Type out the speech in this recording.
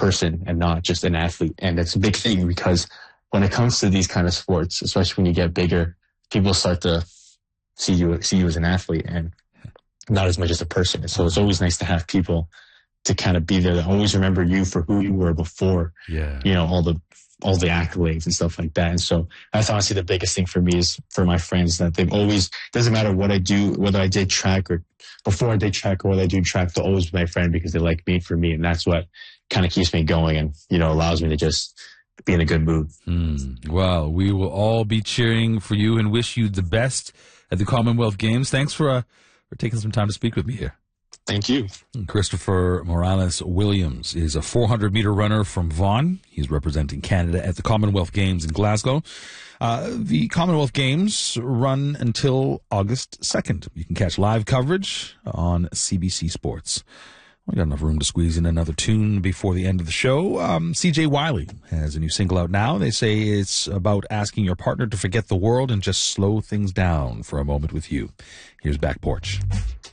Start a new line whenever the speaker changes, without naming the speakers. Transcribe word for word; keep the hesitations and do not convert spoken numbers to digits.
person and not just an athlete. And that's a big thing because when it comes to these kind of sports, especially when you get bigger, people start to see you see you as an athlete and not as much as a person. So it's always nice to have people to kind of be there that always remember you for who you were before,
yeah.
you know, all the all the accolades and stuff like that. And so that's honestly the biggest thing for me is for my friends that they've always, doesn't matter what I do, whether I did track or before I did track or whether I do track, they'll always be my friend because they like me for me. And that's what kind of keeps me going and, you know, allows me to just be in a good mood.
Mm. Well, we will all be cheering for you and wish you the best at the Commonwealth Games. Thanks for, uh, for taking some time to speak with me here.
Thank you.
Christopher Morales-Williams is a four hundred meter runner from Vaughan. He's representing Canada at the Commonwealth Games in Glasgow. Uh, the Commonwealth Games run until August second. You can catch live coverage on C B C Sports. We got enough room to squeeze in another tune before the end of the show. Um, C J Wiley has a new single out now. They say it's about asking your partner to forget the world and just slow things down for a moment with you. Here's Back Porch.